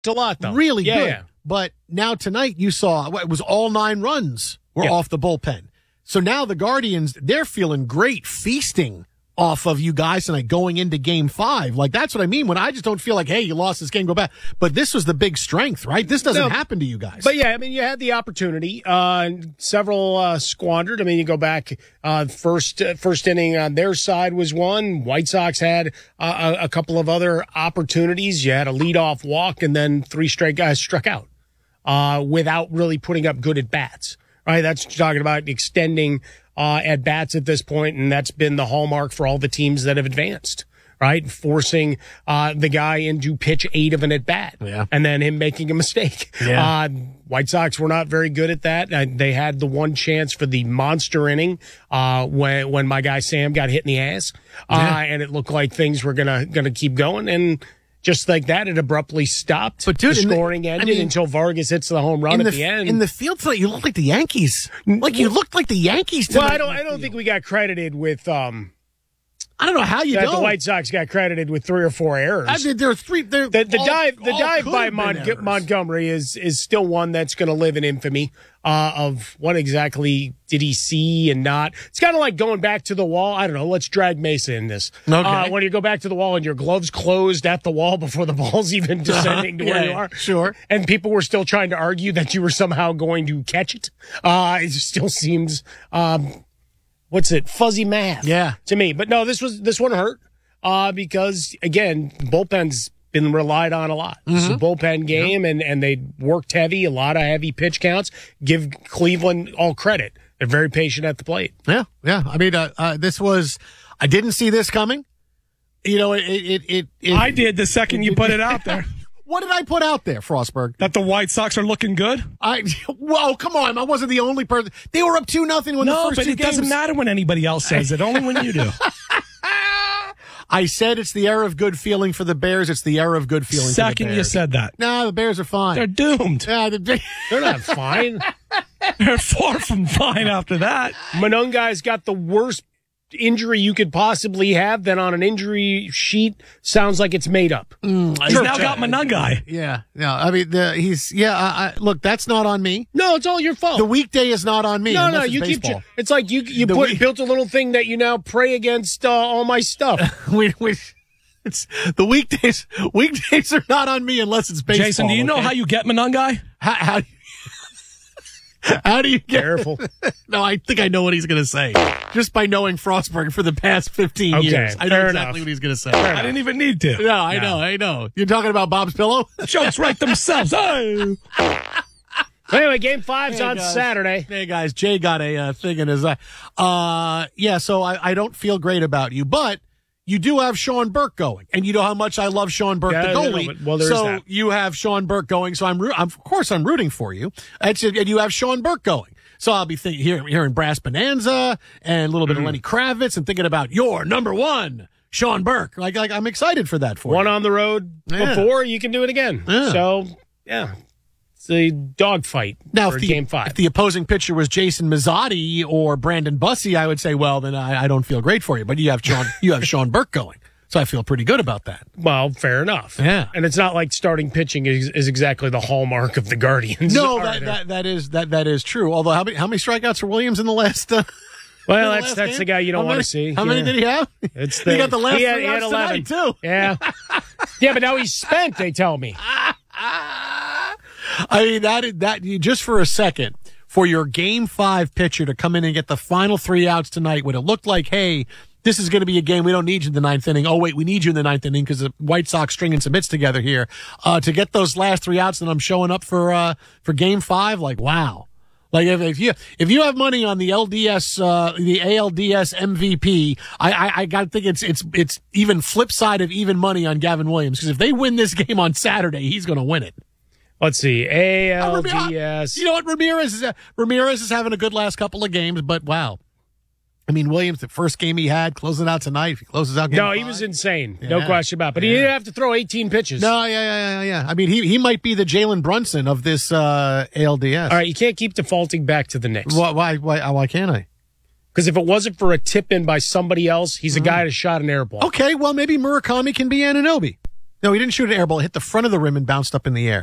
a lot, though. Really good. Yeah. But now tonight you saw it was all 9 runs were off the bullpen. So now the Guardians, they're feeling great, feasting off of you guys tonight going into Game 5. Like, that's what I mean when I just don't feel like, hey, you lost this game, go back. But this was the big strength, right? This doesn't happen to you guys. But, yeah, I mean, you had the opportunity. Several squandered. I mean, you go back, first inning on their side was one. White Sox had a couple of other opportunities. You had a leadoff walk, and then 3 straight guys struck out without really putting up good at-bats. Right, that's talking about extending at bats at this point, and that's been the hallmark for all the teams that have advanced. Right, forcing the guy into pitch 8 of an at bat, and then him making a mistake. Yeah. White Sox were not very good at that. They had the one chance for the monster inning when my guy Sam got hit in the ass, and it looked like things were gonna keep going and. Just like that, it abruptly stopped. But dude, the scoring ended until Vargas hits the home run at the end. In the field tonight, you look like the Yankees. Like you looked like the Yankees tonight. Well, I don't think we got credited with. I don't know how you don't. The White Sox got credited with 3 or 4 errors. I mean, there are 3. The dive by Montgomery is still one that's going to live in infamy of what exactly did he see and not. It's kind of like going back to the wall. I don't know. Let's drag Mesa in this. Okay. When you go back to the wall and your gloves closed at the wall before the ball's even descending to where you are. Sure. And people were still trying to argue that you were somehow going to catch it. It still seems. Fuzzy math. Yeah. To me. But no, this one hurt, because again, bullpen's been relied on a lot. It's a bullpen game and they worked heavy, a lot of heavy pitch counts. Give Cleveland all credit. They're very patient at the plate. Yeah. Yeah. I mean, I didn't see this coming. You know, I did the second you put it out there. What did I put out there, Frostberg? That the White Sox are looking good? Well, come on. I wasn't the only person. They were up 2-0 when the first 2 games. No, but it doesn't matter when anybody else says it. Only when you do. I said it's the era of good feeling for the Bears. It's the era of good feeling for the Bears. Second you said that. No, the Bears are fine. They're doomed. They're not fine. They're far from fine after that. Monongai's got the worst injury you could possibly have, then on an injury sheet sounds like it's made up. He's now got Monongai. Yeah. I mean, look, that's not on me. No, it's all your fault. The weekday is not on me. No, you baseball. keep. It's like you built a little thing that you now pray against all my stuff. It's the weekdays. Weekdays are not on me unless it's baseball. Jason, do you know how you get Monongai? How do you get careful? No, I think I know what he's going to say. Just by knowing Frostberg for the past 15 years. I know exactly what he's going to say. I didn't even need to. No, I know. You're talking about Bob's Pillow? Jokes write themselves. Oh. Anyway, Game 5's on Saturday. Hey, guys, Jay got a thing in his eye. So I don't feel great about you, but you do have Sean Burke going, and you know how much I love Sean Burke, the goalie. Well, there's that. You have Sean Burke going, so of course I'm rooting for you. And you have Sean Burke going. So I'll be hearing Brass Bonanza and a little bit of Lenny Kravitz and thinking about your number one, Sean Burke. Like I'm excited for that for one you. on the road before, you can do it again. Yeah. So, yeah. It's a dogfight for Game 5. If the opposing pitcher was Jason Mazzotti or Brandon Bussey, I would say, well, then I don't feel great for you. But you have Sean Burke going. So I feel pretty good about that. Well, fair enough. Yeah. And it's not like starting pitching is exactly the hallmark of the Guardians. No, that is true. Although how many strikeouts for Williams in the last well, that's the guy you don't want to see. How many did he have? He got the last 3 outs tonight, too. Yeah. Yeah, but now he's spent, they tell me. I mean, that just for a second, for your Game 5 pitcher to come in and get the final 3 outs tonight, when it looked like, hey, this is going to be a game we don't need you in the 9th inning. Oh, wait, we need you in the 9th inning because the White Sox stringing some hits together here. To get those last 3 outs, and I'm showing up for Game 5, like, wow. Like if you have money on the LDS, the ALDS MVP, I gotta think it's even flip side of even money on Gavin Williams, because if they win this game on Saturday, he's going to win it. Let's see, ALDS. You know what, Ramirez is having a good last couple of games, but wow. I mean, Williams, the first game he had, closing out tonight. If he closes out game 5. He was insane. Yeah. No question about it. But he didn't have to throw 18 pitches. No, yeah. I mean, he might be the Jalen Brunson of this ALDS. All right, you can't keep defaulting back to the Knicks. Why can't I? Because if it wasn't for a tip in by somebody else, he's a guy that shot an air ball. Okay, well, maybe Murakami can be Anunoby. No, he didn't shoot an air ball. It hit the front of the rim and bounced up in the air.